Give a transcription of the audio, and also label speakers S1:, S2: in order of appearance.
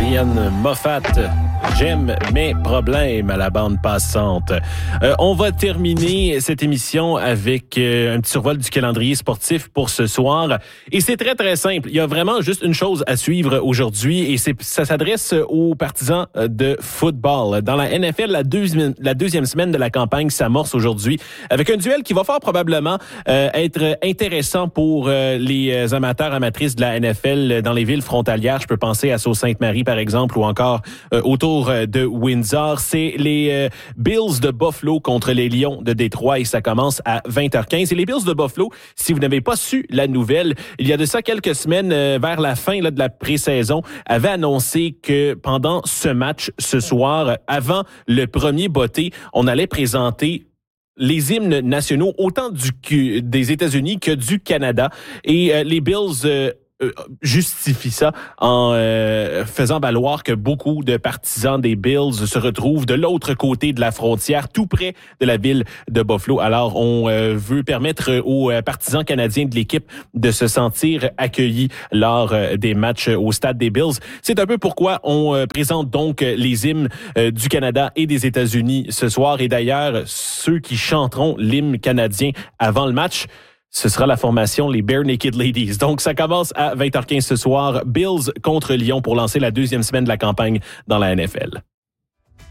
S1: Ian Moffat, j'aime mes problèmes à la bande passante. On va terminer cette émission avec un petit survol du calendrier sportif pour ce soir. Et c'est très, très simple. Il y a vraiment juste une chose à suivre aujourd'hui et ça s'adresse aux partisans de football. Dans la NFL, la deuxième semaine de la campagne s'amorce aujourd'hui avec un duel qui va fort probablement être intéressant pour les amateurs, amatrices de la NFL dans les villes frontalières. Je peux penser à Sault-Sainte-Marie, par exemple, ou encore autour de Windsor. C'est les Bills de Buffalo contre les Lions de Détroit et ça commence à 20h15. Et les Bills de Buffalo, si vous n'avez pas su la nouvelle, il y a de ça quelques semaines, vers la fin de la pré-saison, avaient annoncé que pendant ce match, ce soir, avant le premier botté, on allait présenter les hymnes nationaux autant des États-Unis que du Canada. Et les Bills justifie ça en faisant valoir que beaucoup de partisans des Bills se retrouvent de l'autre côté de la frontière, tout près de la ville de Buffalo. Alors, on veut permettre aux partisans canadiens de l'équipe de se sentir accueillis lors des matchs au stade des Bills. C'est un peu pourquoi on présente donc les hymnes du Canada et des États-Unis ce soir. Et d'ailleurs, ceux qui chanteront l'hymne canadien avant le match, ce sera la formation les Bare Naked Ladies. Donc, ça commence à 20h15 ce soir. Bills contre Lyon pour lancer la deuxième semaine de la campagne dans la NFL.